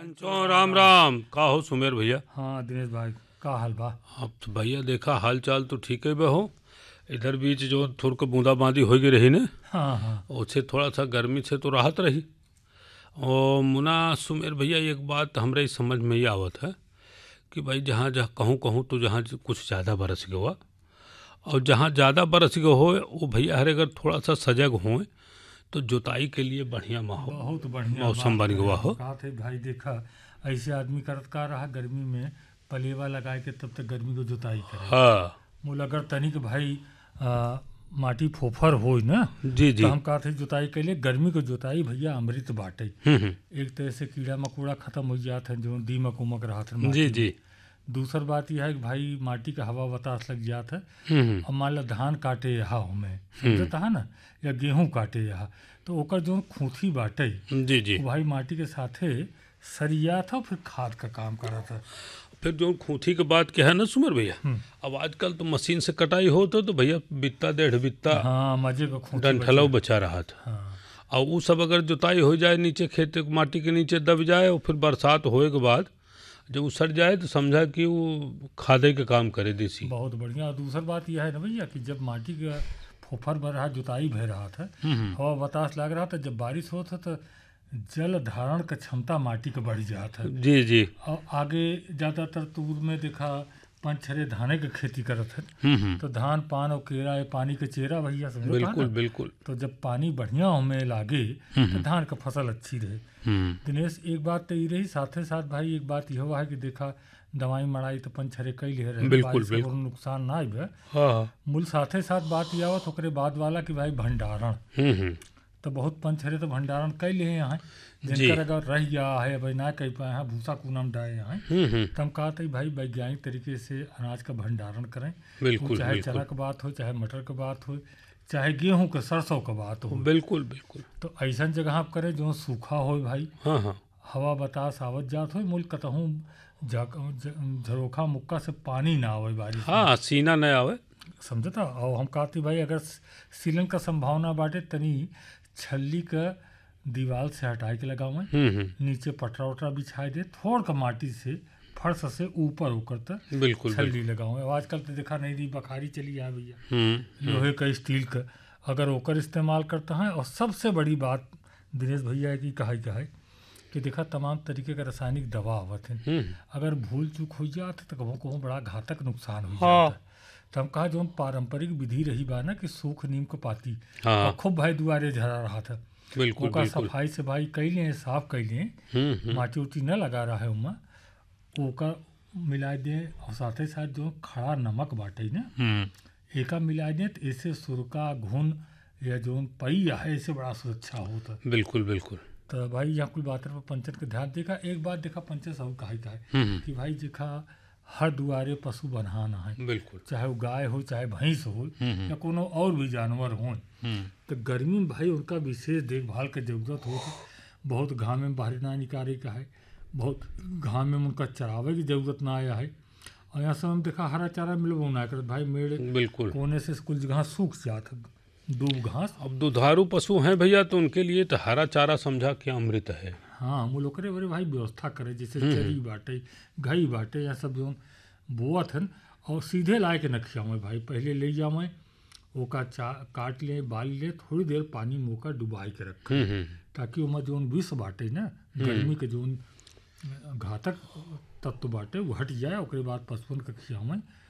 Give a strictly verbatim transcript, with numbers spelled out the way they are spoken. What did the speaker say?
पंचो राम राम। का हो सुमेर भैया? हाँ दिनेश भाई, का हाल बा? अब तो भैया देखा हाल चाल तो ठीक है बे हो। इधर बीच जो थोड़ को बूंदाबांदी हो गई रही ने, हाँ हाँ उससे थोड़ा सा गर्मी से तो राहत रही। और मुना सुमेर भैया एक बात हमरे इस समझ में ही आवत है कि भाई जहाँ जहाँ कहूँ कहूँ तो जहाँ ज- कुछ ज़्यादा बरस गया हुआ और जहाँ ज़्यादा बरस गया हो वो भैया हरे अगर थोड़ा सा सजग हों तो जुताई के लिए बढ़िया माहौल बहुत बढ़िया मौसम बात बन है। गया हम हो। कहा थे भाई, देखा ऐसे आदमी करत का रहा गर्मी में पलेवा लगाए के तब तक गर्मी को जुताई करे। हाँ मोल अगर तनिक भाई आ, माटी फोफर हो ना, जी तो जी। हम कहा थे जुताई के लिए गर्मी को जुताई भैया अमृत बाटे। हम्म हम्म, एक तरह से कीड़ा मकोड़ा खत्म हो जाते हैं जो दीमक उमक रहा था जी माटी जी। में। दूसर बात यह है कि भाई माटी का हवा बतास लग जाता है। हम्म हम्म, अब मान लो धान काटे यहाँ हमें हम्म, समझता है ना, या गेहूं काटे यहाँ, तो ओकर जो खूंथी बाटे जी जी। वो भाई माटी के साथे सरिया था, फिर खाद का काम करा था। फिर जो खूंथी के बात क्या है ना सुमर भैया, हम्म, अब आजकल तो मशीन से कटाई हो तो, तो भैया बित्ता डेढ़ बित्ता हाँ मजे का खूंथी डंठलव बचे। बचा रहा था। हाँ और वो सब अगर जुताई हो जाए नीचे खेत के माटी के नीचे दब जाए और फिर बरसात होए के बाद जब उसड़ जाए तो समझा कि वो खादे के काम करे देसी। बहुत बढ़िया। और दूसर बात यह है ना भैया कि जब माटी का फोफर भर रहा, जुताई भर रहा था, हम्म हवा बतास लग रहा था, जब बारिश होता तो जल धारण का क्षमता माटी का बढ़ जाता है। जी जी। और आगे ज़्यादातर तूर में देखा पाँच छरे धाने की खेती करत है, हम्म हम्म, तो धान पान और केरा ये पानी के चेहरा भैया समझो था बिल्कुल ना। बिल्कुल। तो जब पानी बढ़िया हमें लागे तो धान का फसल अच्छी रहे। हम्म दिनेश एक बात तो ये रही, साथे साथ भाई एक बात यह है कि देखा दवाई मड़ाई तो पंच छरे कई ले रहे, बिल्कुल बारिश से बिल्कुल। कोनो नुकसान ना आए। हाँ हाँ। मूल साथे साथ बात यह आवत ओकरे बाद वाला कि भाई भंडारण हम्म हम्म, तो बहुत पंच छरे तो भंडारण कई ले यहाँ, जी। जिनकर अगर रह गया है भाई ना कह पाए हैं भूसा कूनम डाए यहाँ। हम्म हम्म, तो हम कहा था भाई वैज्ञानिक तरीके से अनाज का भंडारण करें। वो बिल्कुल चाहे चना बिल्कुल की बात हो, चाहे मटर की बात हो, चाहे गेहूं के सरसों की बात हो, बिल्कुल बिल्कुल। तो ऐसा जगह आप करें जो सूखा हो भाई, हाँ हाँ। हवा बतास आवत जात हो, मुल्क कतहूँ झरोखा मुक्का से पानी ना आवे बारिश में। हाँ सीना न आवे। समझता। और हम कहते भाई अगर सीलन का संभावना बाटे तनी छल्ली का दीवार से हटाए के लगावे, हम्म हम्म, नीचे पटरा वटरा बिछाए दे, थोड़ का माटी से फर्श से ऊपर होकर तक बिल्कुल बिल्कुल। छल्ली लगाऊं। अब आजकल तो देखा नहीं रही बखारी चली आ भैया, हम्म लोहे का स्टील का, अगर ओकर इस्तेमाल करता है। और सबसे बड़ी बात दिनेश भैया की कहा है कि देखा तमाम तरीके का रासायनिक दवा आवत है, हम्म, अगर भूल चूक हो जात तो कहूँ कहूँ बड़ा घातक नुकसान हो हाँ। जाता है। तो हम कहा जो पारंपरिक विधि रही बा ना कि सूख नीम के पाती हाँ और खूब भाई दुआरे झरा रहा था, बिल्कुल ओका बिल्कुल। सफाई से भाई कैले साफ कैले, हम्म हम्म, माटी उटी न लगा रहा है उमा, ओका मिला दे। और साथ ही साथ जो खड़ा नमक बाटे ना हम्म एका मिला दे, तो इससे सुरका घुन या जो पई है इससे बड़ा सुरक्षा होता। बिल्कुल बिल्कुल। तो भाई यहाँ कोई बात पर पंचर के ध्यान देखा। एक बात देखा पंचर सब कहा है हम्म कि भाई देखा हर दुआरे पशु बन्हाना है, बिल्कुल। चाहे वो गाय हो चाहे भैंस हो हम्म या कोनो और भी जानवर हो। हम्म, तो गर्मी में भाई उनका विशेष देखभाल की जरूरत हो। बहुत घाम में बाहर ना निकाले का है, बहुत घाम में उनका चरावे की जरूरत ना आया है। और यहाँ से हम देखा हरा चारा मिलबो ना करत भाई, मेड़ बिल्कुल। कोने से कुछ जगह सूख जात है, दूब घास। अब दुधारू पशु हैं भैया तो उनके लिए तो हरा चारा समझा क्या अमृत है। हाँ वो लोग करे बड़े भाई व्यवस्था करे, जैसे चरी बाटे घई बाटे या सब जो बोअत हन, और सीधे लाए के न खियावें भाई, पहले ले जावें ओका चा काट लें बाल लें, थोड़ी देर पानी में ओका डुबाई के रखें, हम्म हम्म, ताकि ओमा जौन विष बाटे ना गर्मी के जौन घातक तत्व बाटे वो हट जाए। ओकरे बाद पशुअन के खियावें